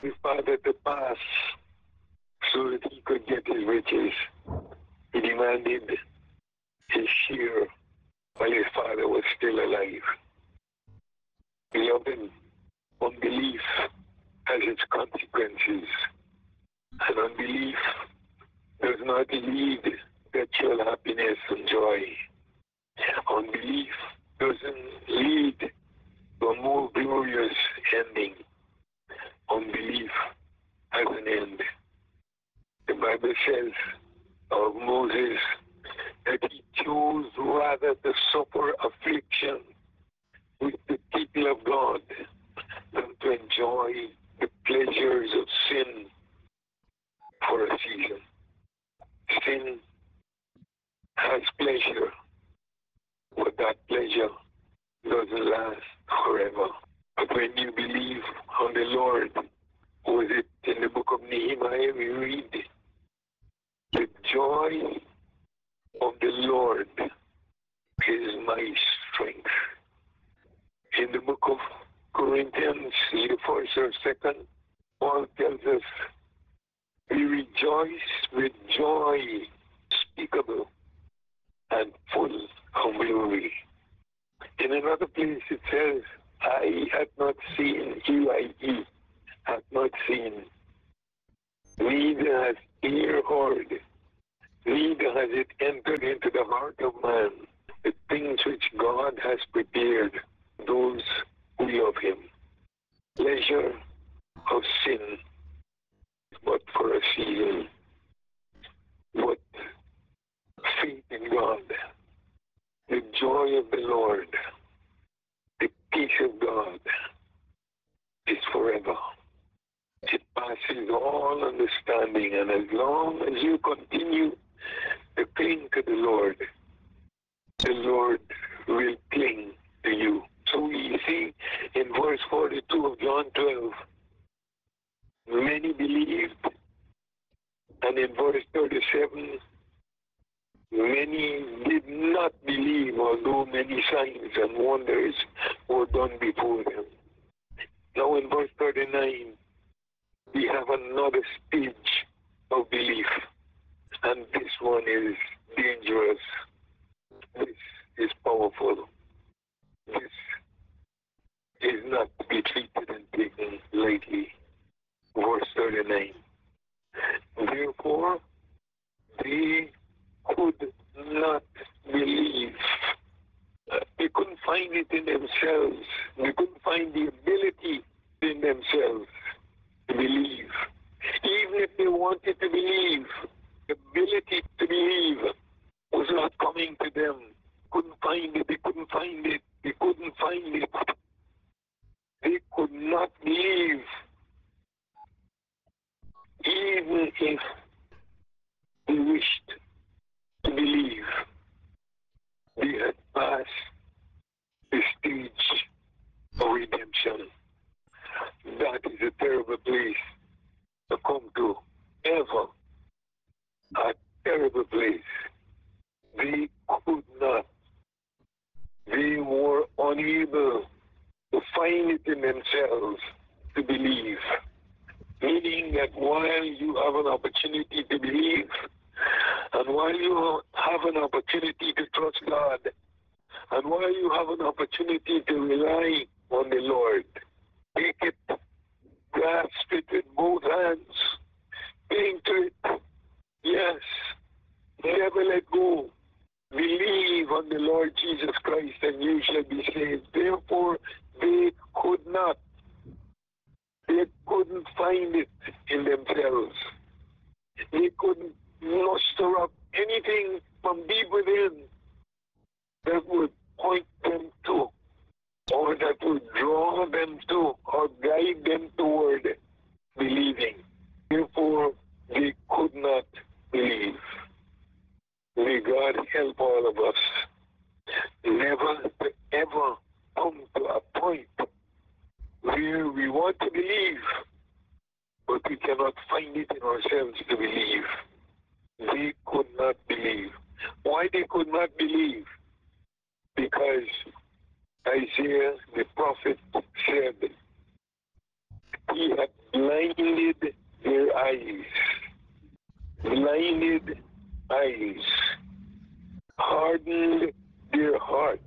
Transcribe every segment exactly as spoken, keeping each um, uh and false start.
his father to pass so that he could get his riches. He demanded his share while his father was still alive. Beloved, unbelief has its consequences, and unbelief does not lead to actual happiness and joy. Unbelief doesn't lead to a more glorious ending. Unbelief has an end. The Bible says of Moses that he chose rather to suffer affliction with the people of God than to enjoy the pleasures of sin for a season. Sin has pleasure, but that pleasure doesn't last forever. But when you believe on the Lord, was it in the book of Nehemiah we read, the joy of the Lord is my strength. In the book of Corinthians, the first or second, Paul tells us, we rejoice with joy unspeakable and full of glory. In another place it says, I have not seen, E I E, have not seen, neither has ear heard, neither has it entered into the heart of man, the things which God has prepared those who love him. Pleasure of sin, but for a season. But faith in God, the joy of the Lord, the peace of God is forever. It passes all understanding, and as long as you continue to cling to the Lord, the Lord will cling to you. So we see in verse forty-two of John twelve, many believed, and in verse thirty-seven, many did not believe, although many signs and wonders were done before them. Now in verse thirty-nine, we have another stage of belief, and this one is dangerous. This is powerful. This is not to be treated and taken lightly. Verse thirty-nine. Therefore, they could not believe. Uh, they couldn't find it in themselves. They couldn't find the ability in themselves to believe. Even if they wanted to believe, the ability to believe was not coming to them. Couldn't find it. They couldn't find it. They couldn't find it. They could not believe. Even if they wished to believe, they had passed the stage of redemption. That is a terrible place to come to, ever. A terrible place. They could not. They were unable to find it in themselves to believe. Meaning that while you have an opportunity to believe, and while you have an opportunity to trust God, and while you have an opportunity to rely on the Lord, take it, grasp it with both hands, cling to it, yes, never let go. Believe on the Lord Jesus Christ and you shall be saved. Therefore, they could not. They couldn't find it in themselves. They couldn't muster up anything from deep within that would point them to, or that would draw them to, or guide them toward believing. Therefore, they could not believe. May God help all of us never to ever come to a point where we want to believe, but we cannot find it in ourselves to believe. They could not believe. Why they could not believe? Because Isaiah the prophet said he had blinded their eyes, blinded eyes, hardened their hearts,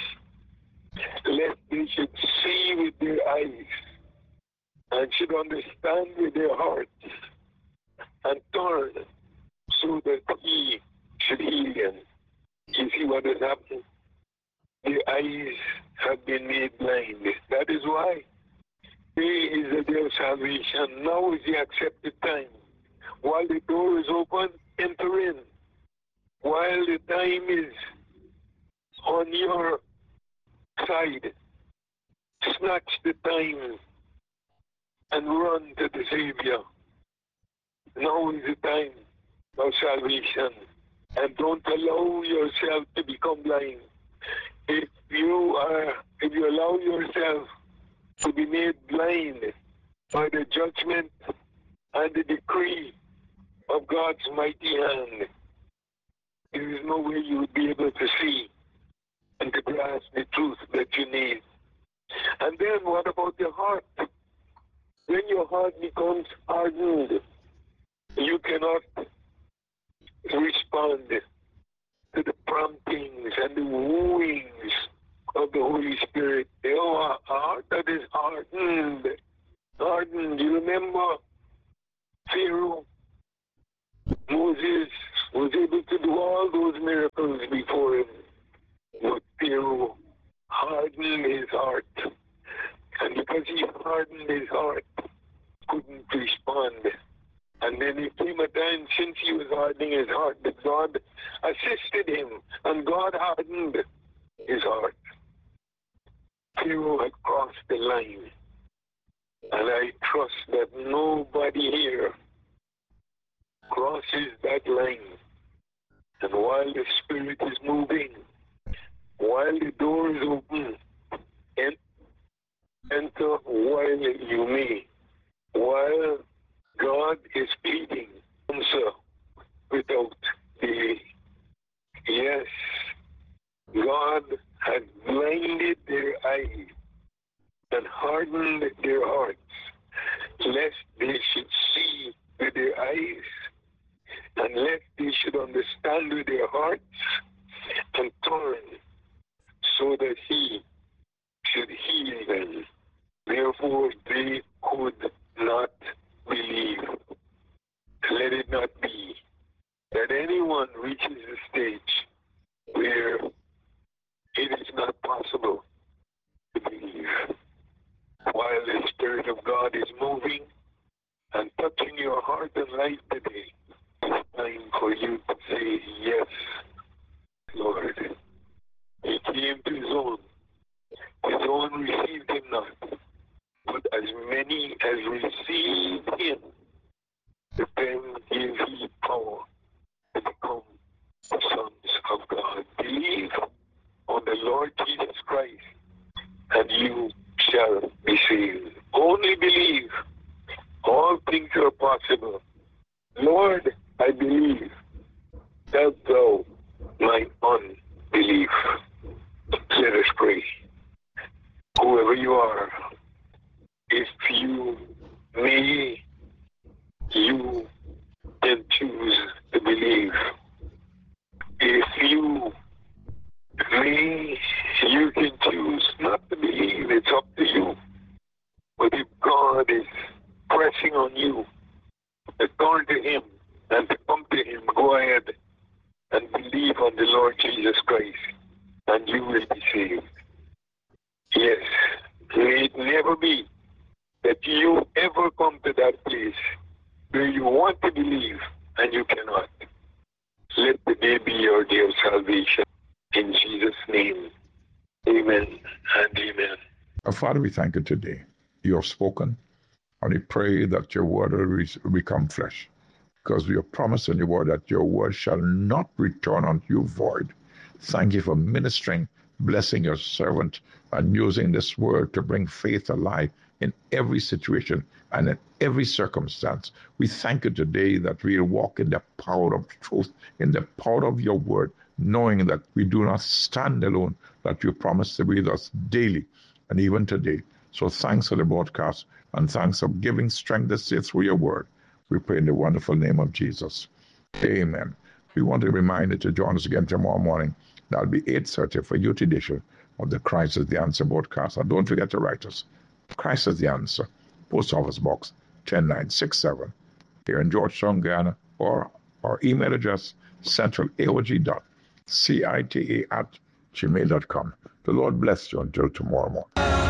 lest they should see with their eyes and should understand with their hearts and turn so that he should heal them. You see what has happened? Their eyes have been made blind. That is why today is the day of salvation. Now is the accepted time. While the door is open, enter in. While the time is on your side, snatch the time and run to the Savior. Now is the time of salvation. And don't allow yourself to become blind. If you are, if you allow yourself to be made blind by the judgment and the decree of God's mighty hand, there is no way you would be able to see and to grasp the truth that you need. And then what about your heart? When your heart becomes hardened, you cannot respond to the promptings and the wooings of the Holy Spirit. Oh, a heart that is hardened. Hardened. You remember Pharaoh? Moses was able to do all those miracles before him. But Pharaoh hardened his heart. And because he hardened his heart, couldn't respond. And then it came a time since he was hardening his heart that God assisted him and God hardened his heart. Pharaoh had crossed the line. And I trust that nobody here crosses that line. And while the Spirit is moving, while the door is open, and enter while you may. While God is pleading, answer without delay. Yes, God has blinded their eyes and hardened their hearts, lest they should see with their eyes, and lest they should understand with their hearts, and turn so that he should heal them. Therefore, they could not believe. Let it not be that anyone reaches a stage where it is not possible to believe. While the Spirit of God is moving and touching your heart and life today, it's time for you to say, yes, Lord. He came to his own. His own received him not. But as many as received him, to them gave he power to become sons of God. Believe on the Lord Jesus Christ, and you shall be saved. Only believe. All things are possible. Lord, I believe. Help thou my unbelief. Let us pray. Whoever you are, if you may, you can choose to believe. If you may, you can choose not to believe. It's up to you. But if God is pressing on you to turn to him and to come to him, go ahead and believe on the Lord Jesus Christ, and you will be saved. Yes, may it never be that you ever come to that place where you want to believe and you cannot. Let the day be your day of salvation. In Jesus' name, amen and amen. Our Father, we thank you today. You have spoken, and we pray that your word will become flesh, because we have promised in your word that your word shall not return unto you void. Thank you for ministering, blessing your servant, and using this word to bring faith alive in every situation and in every circumstance. We thank you today that we'll walk in the power of truth, in the power of your word, knowing that we do not stand alone, that you promise to be with us daily and even today. So thanks for the broadcast and thanks for giving strength to say through your word. We pray in the wonderful name of Jesus. Amen. We want to remind you to join us again tomorrow morning. That'll be eight thirty for Youth Edition of the Christ is the Answer broadcast. And don't forget to write us. Christ is the Answer, Post Office Box ten nine six seven here in Georgetown, Guyana, or our email address, centralaog dot cita at gmail dot com. The Lord bless you until tomorrow morning.